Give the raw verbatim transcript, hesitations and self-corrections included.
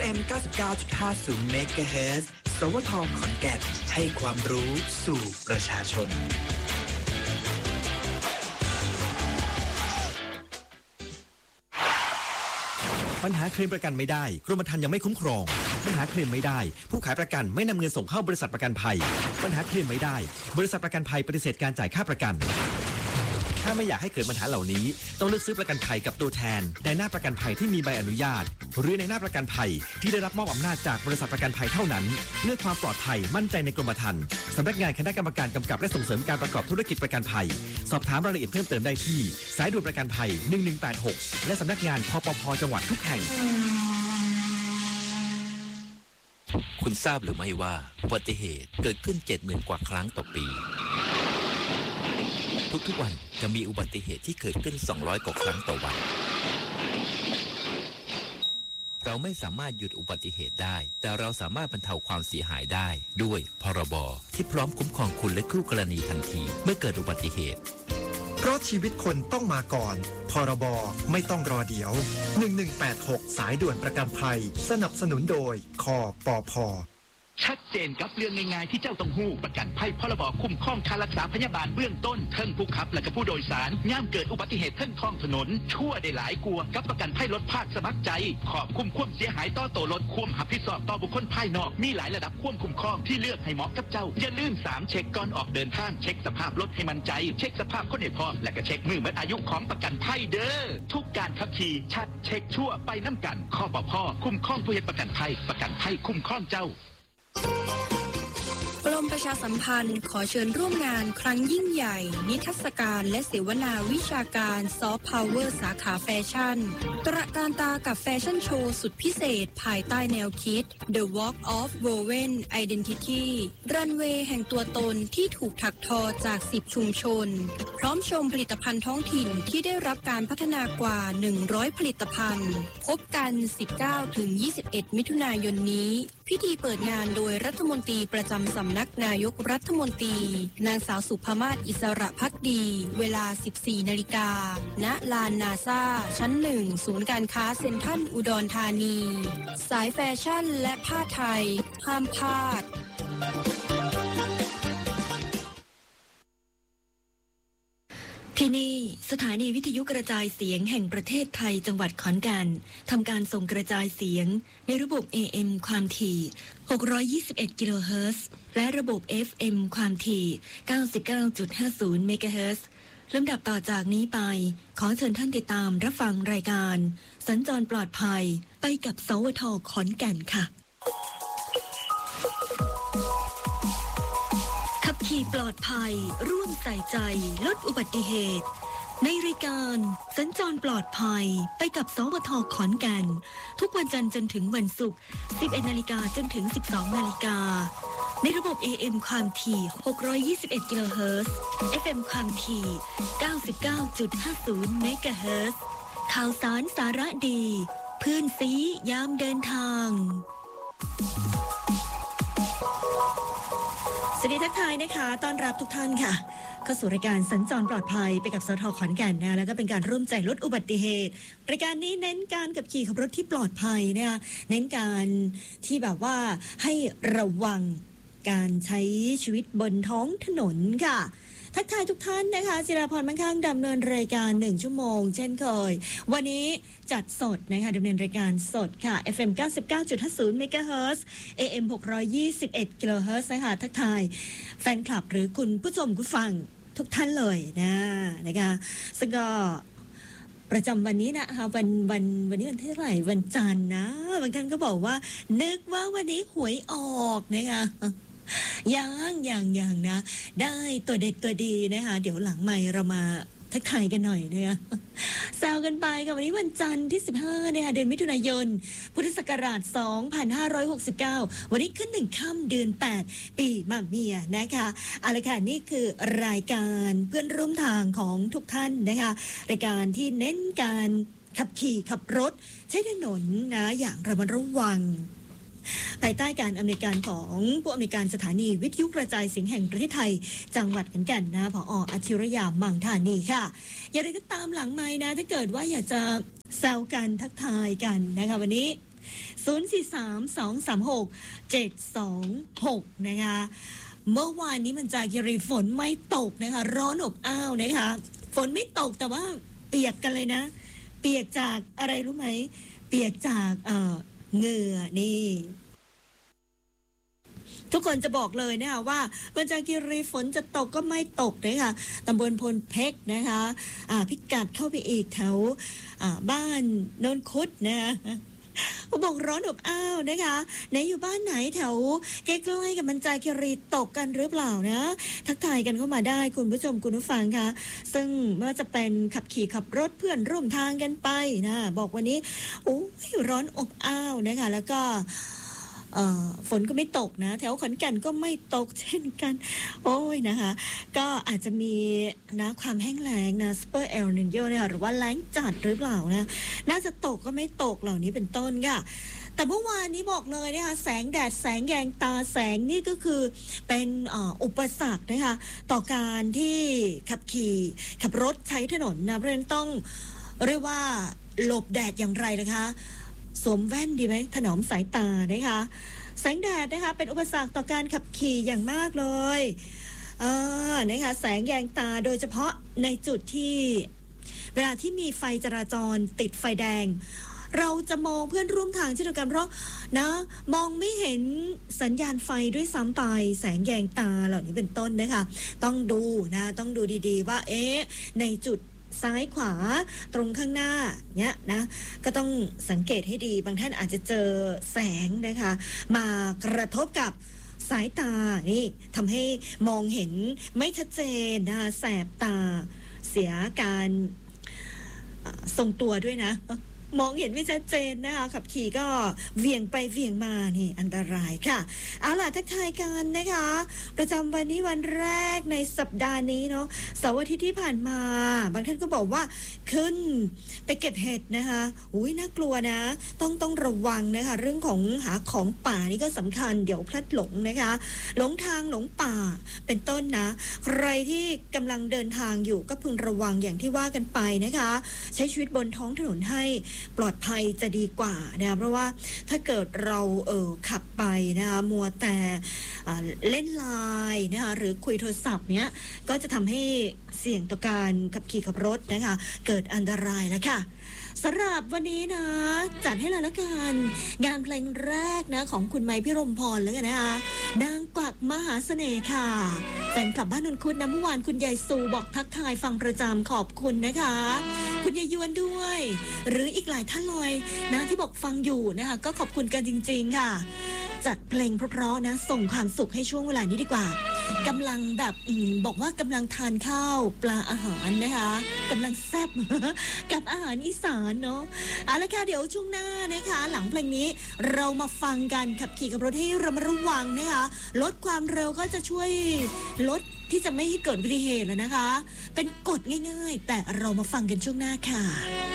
เอ็ม เก้าสิบเก้าจุดห้า ศูนย์ เมกะเฮิรตซ์ สวท ขอนแก่นให้ความรู้สู่ประชาชนปัญหาเคลมประกันไม่ได้กรมธรรม์ยังไม่คุ้มครองปัญหาเคลมไม่ได้ผู้ขายประกันไม่นำเงินส่งเข้าบริษัทประกันภัยปัญหาเคลมไม่ได้บริษัทประกันภัยปฏิเสธการจ่ายค่าประกันถ้าไม่อยากให้เกิดปัญหาเหล่านี้ต้องเลือกซื้อประกันภัยกับตัวแทนในหน้าประกันภัยที่มีใบอนุญาตหรือในหน้าประกันภัยที่ได้รับมอบอำนาจจากบริษัทประกันภัยเท่านั้นเลือกความปลอดภัยมั่นใจในกรมธรรม์สำนักงานคณะกรรมการกำกับและส่งเสริมการประกอบธุรกิจประกันภัยสอบถามรายละเอียดเพิ่มเติมได้ที่สายด่วนประกันภัยหนึ่งหนึ่งแปดหกและสำนักงานคปภ.จังหวัดทุกแห่งคุณทราบหรือไม่ว่าอุบัติเหตุเกิดขึ้น เจ็ดหมื่น กว่าครั้งต่อปีทุกๆวันจะมีอุบัติเหตุที่เกิดขึ้นสองร้อยกว่าครั้งต่อวันเราไม่สามารถหยุดอุบัติเหตุได้แต่เราสามารถบรรเทาความเสียหายได้ด้วยพรบที่พร้อมคุ้มครองคุณและคู่กรณีทันทีเมื่อเกิดอุบัติเหตุเพราะชีวิตคนต้องมาก่อนพรบไม่ต้องรอเดี๋ยวหนึ่งหนึ่งแปดหกสายด่วนประกันภัยสนับสนุนโดยคปภ. ชัดเจนกับเรื่องง่ายๆที่เจ้าต้องหู้ประกันภัยพรบคุ้มครองค่ารักษาพยาบาลเบื้องต้นเทิงผู้ขับและก็ผู้โดยสารย่ามเกิดอุบัติเหตุเทิงท้องถนนชั่วได้หลายกลัวกับประกันภัยรถภาคสมัครใจขอบคุ้มความเสียหายต่อตัวรถควมหับผิดชอบต่อบุคคลภายนอกมีหลายระดับควมคุ้มครองที่เลือกให้เหมาะกับเจ้าอย่าลืมสามเช็คก่อนออกเดินทางเช็คสภาพรถให้มั่นใจเช็คสภาพคนให้พร้อมและก็เช็คมือหมดอายุของประกันภัยเด้อทุกการขับขี่ชัดเช็คชั่วไปน้ำกันคปภ.คุ้มครองผู้เฮ็ดประกันภัยประกันภัยคุ้มครองเจ้ากรมประชาสัมพันธ์ขอเชิญร่วมงานครั้งยิ่งใหญ่นิทรรศการและเสวนาวิชาการซอฟต์พาวเวอร์สาขาแฟชั่นตระการตากับแฟชั่นโชว์สุดพิเศษภายใต้แนวคิด The Walk of Woven Identity รันเวย์แห่งตัวตนที่ถูกถักทอจากสิบชุมชนพร้อมชมผลิตภัณฑ์ท้องถิ่นที่ได้รับการพัฒนากว่าหนึ่งร้อยผลิตภัณฑ์พบกัน สิบเก้าถึงยี่สิบเอ็ด มิถุนายนนี้พิธีเปิดงานโดยรัฐมนตรีประจำสำนักนายกรัฐมนตรีนางสาวสุภมาศอิสระภักดีเวลา สิบสี่นาฬิกา ณ ลานนาซาชั้นหนึ่งศูนย์การค้าเซ็นทรัลอุดรธานีสายแฟชั่นและผ้าไทยห้ามพลาดที่นี่สถานีวิทยุกระจายเสียงแห่งประเทศไทยจังหวัดขอนแก่นทำการส่งกระจายเสียงในระบบ เอ เอ็ม ความถี่หกร้อยยี่สิบเอ็ดกิโลเฮิรตซ์และระบบ เอฟ เอ็ม ความถี่ เก้าสิบเก้าจุดห้าศูนย์ เมกะเฮิรตซ์ลำดับต่อจากนี้ไปขอเชิญท่านติดตามรับฟังรายการสัญจรปลอดภัยไปกับสวท.ขอนแก่นค่ะขับขี่ปลอดภัยร่วมใส่ใจลดอุบัติเหตุในรายการสัญจรปลอดภัยไปกับสวท.ขอนแก่นทุกวันจันทร์จนถึงวันศุกร์ สิบเอ็ดนาฬิกาจนถึง สิบสองนาฬิกาในระบบ เอ เอ็ม ความถี่หกร้อยยี่สิบเอ็ดกิโลเฮิรตซ์ เอฟ เอ็ม ความถี่ เก้าสิบเก้าจุดห้าศูนย์ เมกะเฮิรตซ์ข่าวสารสาระดีเพื่อนซียามเดินทางสวัสดีทักทายนะคะต้อนรับทุกท่านค่ะเข้าสู่รายการสัญจรปลอดภัยไปกับสวท.ขอนแก่นนะแล้วก็เป็นการร่วมใจลดอุบัติเหตุรายการนี้เน้นการขับขี่ขับรถที่ปลอดภัยนะคะเน้นการที่แบบว่าให้ระวังการใช้ชีวิตบนท้องถนนค่ะทักทายทุกท่านนะคะศิราพรมั่งคั่งดำเนินรายการหนึ่งชั่วโมงเช่นเคยวันนี้จัดสดนะคะดำเนินรายการสดค่ะ เอฟ เอ็ม เก้าสิบเก้าจุดห้าศูนย์ เมกะเฮิรตซ์ เอ เอ็ม หกร้อยยี่สิบเอ็ดกิโลเฮิรตซ์นะคะทักทายแฟนคลับหรือคุณผู้ชมผู้ฟังทุกท่านเลยนะนะคะซึ่งก็ประจำวันนี้นะคะวันวันวันนี้วันที่เท่าไหร่วันจันทร์นะบางท่านก็บอกว่านึกว่าวันนี้หวยออกนะคะยังยังยังนะได้ตัวเด็ดตัวดีนะคะเดี๋ยวหลังไมค์เรามาทักทายกันหน่อยนะคะแซวกันไปกับวันนี้วันจันทร์ที่สิบห้านะคะเดือนมิถุนายนพุทธศักราชสองพันห้าร้อยหกสิบเก้าวันนี้ขึ้นหนึ่งค่ำเดือนแปดปีมะเมียนะคะเอาละค่ะนี่คือรายการเพื่อนร่วมทางของทุกท่านนะคะรายการที่เน้นการขับขี่ขับรถใช้ถนนนะอย่างระมัดระวังภายใต้การอำนวยการของผู้อำนวยการสถานีวิทยุกระจายเสียงแห่งประเทศไทยจังหวัดขอนแก่นนะผอ.อาชิรยามังธานีค่ะอย่าลืมติดตามหลังไมค์นะถ้าเกิดว่าอยากจะแซวกันทักทายกันนะคะวันนี้ศูนย์ สี่ สาม สอง สาม หก เจ็ด สอง หกนะคะเมื่อวานนี้มันจากคีรีฝนไม่ตกนะคะร้อนอบอ้าวนะคะฝนไม่ตกแต่ว่าเปียกกันเลยนะเปียกจากอะไรรู้ไหมเปียกจากเอ่อเหงื่อนี่ทุกคนจะบอกเลยนะคะว่าบรรจาคีรีฝนจะตกก็ไม่ตกนะคะตำบลพลเพชรนะคะอ่าพิกัดเข้าไปอีกแถวอ่าบ้านโนนคุดนะคะเขาบอกร้อนอบอ้าวนะคะไหนอยู่บ้านไหนแถวใกล้ๆกับบรรจาคีรีตกกันหรือเปล่านะทักทายกันเข้ามาได้คุณผู้ชมคุณผู้ฟังค่ะซึ่งไม่ว่าจะเป็นขับขี่ขับรถเพื่อนร่วมทางกันไปนะบอกวันนี้โอ้ยร้อนอบอ้าวนะคะแล้วก็ฝนก็ไม่ตกนะแถวขอนแก่นก็ไม่ตกเช่นกันโอ้ยนะคะก็อาจจะมีนะความแห้งแล้งนะสเปอร์เอลนินโยเนี่ยหรือว่าแล้งจัดหรือเปล่านะน่าจะตกก็ไม่ตกเหล่านี้เป็นต้นค่ะแต่เมื่อวานนี้บอกเลยนะคะแสงแดดแสงแยงตาแสงนี่ก็คือเป็นอุปสรรคนะคะต่อการที่ขับขี่ขับรถใช้ถนนนะเพราะฉะนั้นต้องเรียกว่าหลบแดดอย่างไรนะคะสวมแว่นดีไหมถนอมสายตานะคะแสงแดดนะคะเป็นอุปสรรคต่อการขับขี่อย่างมากเลยเออนะคะแสงแยงตาโดยเฉพาะในจุดที่เวลาที่มีไฟจราจรติดไฟแดงเราจะมองเพื่อนร่วมทางเช่นเดียวกันเพราะนะมองไม่เห็นสัญญาณไฟด้วยซ้ำไปแสงแยงตาเหล่านี้เป็นต้นนะคะต้องดูนะต้องดูดีๆว่าเอ๊ะในจุดซ้ายขวาตรงข้างหน้าเนี้ยนะก็ต้องสังเกตให้ดีบางท่านอาจจะเจอแสงนะคะมากระทบกับสายตานี่ทำให้มองเห็นไม่ชัดเจนนะแสบตาเสียการทรงตัวด้วยนะมองเห็นไม่ชัดเจนนะคะขับขี่ก็เวี่ยงไปเวี่ยงมานี่อันตรายค่ะเอาล่ะทักทายกันนะคะประจำวันนี้วันแรกในสัปดาห์นี้เนาะเสาร์อาทิตย์ที่ผ่านมาบางท่านก็บอกว่าขึ้นไปเก็บเห็ดนะคะอุ้ยน่ากลัวนะต้องต้องระวังนะคะเรื่องของหาของป่านี่ก็สำคัญเดี๋ยวพลัดหลงนะคะหลงทางหลงป่าเป็นต้นนะใครที่กำลังเดินทางอยู่ก็พึงระวังอย่างที่ว่ากันไปนะคะใช้ชีวิตบนท้องถนนให้ปลอดภัยจะดีกว่านะเพราะว่าถ้าเกิดเราเออขับไปนะคะมัวแต่เล่นไลน์นะคะหรือคุยโทรศัพท์เนี้ยก็จะทำให้เสี่ยงต่อการขับขี่ขับรถนะคะเกิดอันตรายแล้วค่ะสำหรับวันนี้นะจัดให้เลยละกันงานเพลงแรกนะของคุณไม้พิรมพรแล้วกันนะคะนางกวักมหาเสน่ห์ค่ะแฟนคลับบ้านนนคุณนะเมื่อวานคุณยายซูบอกทักทายฟังประจำขอบคุณนะคะคุณยายยวนด้วยหรืออีกหลายท่านเลยนะที่บอกฟังอยู่นะคะก็ขอบคุณกันจริงๆค่ะจัดเพลงเพราะๆนะส่งความสุขให้ช่วงเวลานี้ดีกว่ากำลังแบบอืมบอกว่ากำลังทานข้าวปลาอาหารนะคะกำลังแซ่บ กับอาหารอีสานเนาะเอาละค่ะเดี๋ยวช่วงหน้านะคะหลังเพลงนี้เรามาฟังกันขับขี่กับรถให้ระมัดระวังนะคะลดความเร็วก็จะช่วยลดที่จะไม่ให้เกิดอุบัติเหตุแล้วนะคะเป็นกฎง่ายๆแต่เรามาฟังกันช่วงหน้าค่ะ